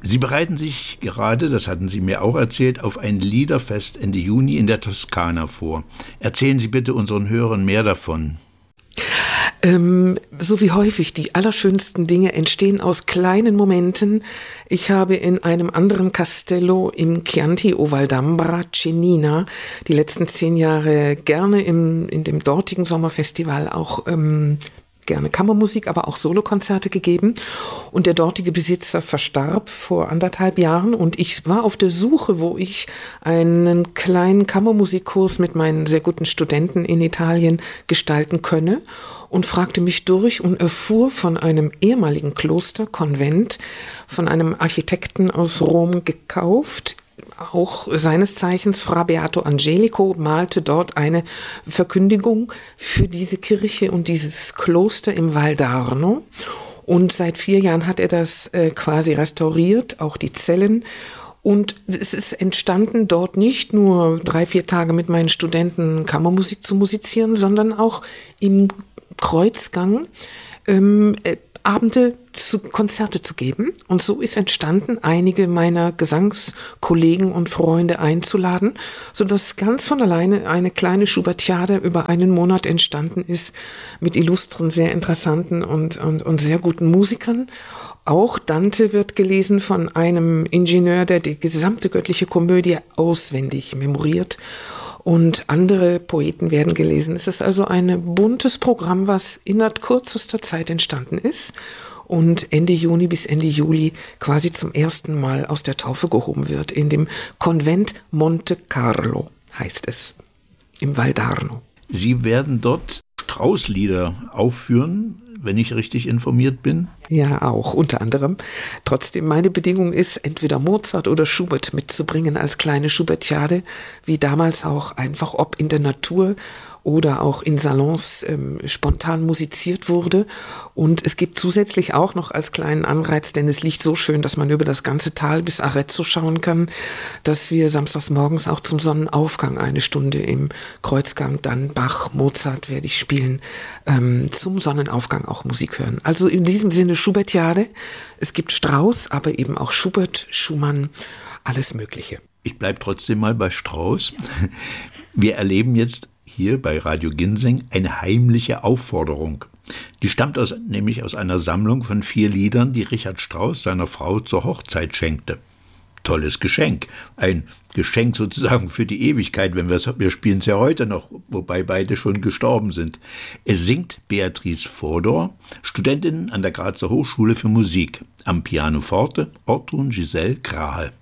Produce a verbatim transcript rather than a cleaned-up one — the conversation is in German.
Sie bereiten sich gerade, das hatten Sie mir auch erzählt, auf ein Liederfest Ende Juni in der Toskana vor. Erzählen Sie bitte unseren Hörern mehr davon. Ähm, so wie häufig, die allerschönsten Dinge entstehen aus kleinen Momenten. Ich habe in einem anderen Castello im Chianti o Valdambra, Cennina, die letzten zehn Jahre gerne im, in dem dortigen Sommerfestival auch ähm, gerne Kammermusik, aber auch Solokonzerte gegeben. Und der dortige Besitzer verstarb vor anderthalb Jahren und ich war auf der Suche, wo ich einen kleinen Kammermusikkurs mit meinen sehr guten Studenten in Italien gestalten könne und fragte mich durch und erfuhr von einem ehemaligen Kloster, Konvent, von einem Architekten aus Rom gekauft, auch seines Zeichens Fra Beato Angelico, malte dort eine Verkündigung für diese Kirche und dieses Kloster im Val d'Arno. Und seit vier Jahren hat er das äh, quasi restauriert, auch die Zellen. Und es ist entstanden, dort nicht nur drei, vier Tage mit meinen Studenten Kammermusik zu musizieren, sondern auch im Kreuzgang ähm, äh, Abende zu Konzerte zu geben. Und so ist entstanden, einige meiner Gesangskollegen und Freunde einzuladen, sodass ganz von alleine eine kleine Schubertiade über einen Monat entstanden ist mit illustren, sehr interessanten und, und, und sehr guten Musikern. Auch Dante wird gelesen von einem Ingenieur, der die gesamte göttliche Komödie auswendig memoriert. Und andere Poeten werden gelesen. Es ist also ein buntes Programm, was innerhalb kürzester Zeit entstanden ist und Ende Juni bis Ende Juli quasi zum ersten Mal aus der Taufe gehoben wird. In dem Konvent Monte Carlo heißt es, im Val d'Arno. Sie werden dort Strauß-Lieder aufführen, wenn ich richtig informiert bin? Ja, auch, unter anderem. Trotzdem, meine Bedingung ist, entweder Mozart oder Schubert mitzubringen als kleine Schubertiade, wie damals auch einfach, ob in der Natur oder auch in Salons ähm, spontan musiziert wurde. Und es gibt zusätzlich auch noch als kleinen Anreiz, denn es liegt so schön, dass man über das ganze Tal bis Arezzo schauen kann, dass wir samstags morgens auch zum Sonnenaufgang eine Stunde im Kreuzgang, dann Bach, Mozart werde ich spielen, ähm, zum Sonnenaufgang auch Musik hören. Also in diesem Sinne Schubertiade. Es gibt Strauss, aber eben auch Schubert, Schumann, alles Mögliche. Ich bleibe trotzdem mal bei Strauss. Wir erleben jetzt hier bei Radio Ginseng eine heimliche Aufforderung. Die stammt aus, nämlich aus einer Sammlung von vier Liedern, die Richard Strauss seiner Frau zur Hochzeit schenkte. Tolles Geschenk. Ein Geschenk sozusagen für die Ewigkeit, wenn wir es, wir spielen es ja heute noch, wobei beide schon gestorben sind. Es singt Beatrice Fodor, Studentin an der Grazer Hochschule für Musik, am Pianoforte Ortrun Giselle Grahe.